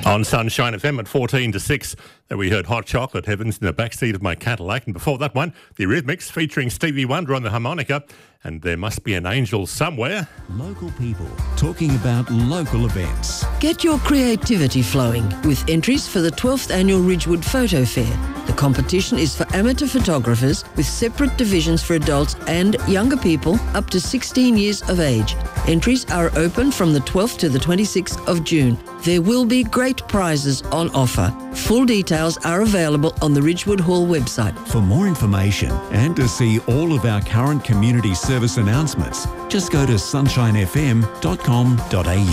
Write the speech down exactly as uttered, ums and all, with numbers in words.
On Sunshine F M at fourteen to six, we heard Hot Chocolate Heavens in the backseat of my Cadillac. And before that one, the Eurythmics featuring Stevie Wonder on the harmonica. And There Must Be an Angel Somewhere. Local people talking about local events. Get your creativity flowing with entries for the twelfth Annual Ridgewood Photo Fair. The competition is for amateur photographers with separate divisions for adults and younger people up to sixteen years of age. Entries are open from the twelfth to the twenty-sixth of June. There will be great prizes on offer. Full details are available on the Ridgewood Hall website. For more information and to see all of our current community service announcements, just go to sunshine f m dot com dot a u.